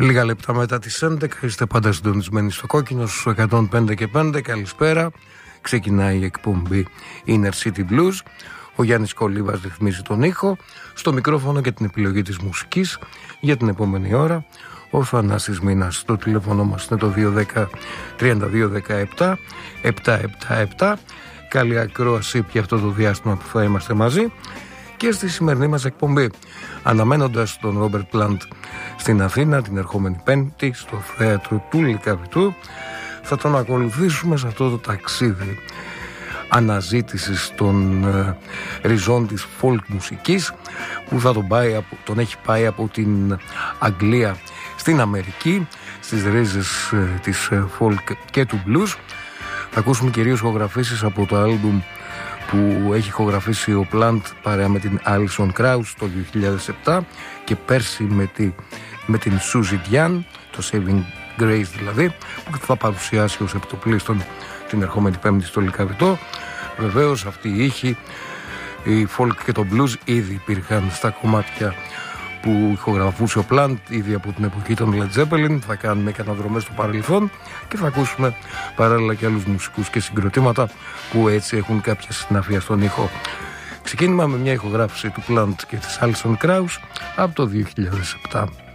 Λίγα λεπτά μετά τις 11 είστε πάντα συντονισμένοι στο Κόκκινο στους 105 και 5. Καλησπέρα. Ξεκινάει η εκπομπή Inner City Blues. Ο Γιάννης Κολίβας ρυθμίζει τον ήχο. Στο μικρόφωνο και την επιλογή της μουσικής για την επόμενη ώρα ο Θανάσης Μήνας. Το τηλέφωνο μας είναι το 210-3217 777. Καλή ακρόαση για αυτό το διάστημα που θα είμαστε μαζί. Και στη σημερινή μας εκπομπή, αναμένοντας τον Ρόμπερτ Πλάντ στην Αθήνα την ερχόμενη Πέμπτη στο θέατρο του Λυκαβητού, θα τον ακολουθήσουμε σε αυτό το ταξίδι αναζήτησης των ριζών της folk μουσικής που θα τον έχει πάει από την Αγγλία στην Αμερική, στις ρίζες της folk και του blues. Θα ακούσουμε κυρίως ηχογραφήσεις από το άλμπουμ που έχει ηχογραφήσει ο Plant παρέα με την Alison Krauss το 2007 και πέρσι με την Suzy Diane, το Saving Grace δηλαδή, που θα παρουσιάσει ως επιτοπλίστων την ερχόμενη Πέμπτη στο Λυκαβητό. Βεβαίως αυτοί οι ήχοι, η folk και το blues ήδη υπήρχαν στα κομμάτια που ηχογραφούσε ο Plant ήδη από την εποχή των Led Zeppelin. Θα κάνουμε και αναδρομές στο παρελθόν και θα ακούσουμε παράλληλα και άλλους μουσικούς και συγκροτήματα που έτσι έχουν κάποια συναφία στον ήχο. Ξεκίνημα με μια ηχογράφηση του Plant και της Alison Krauss από το 2007.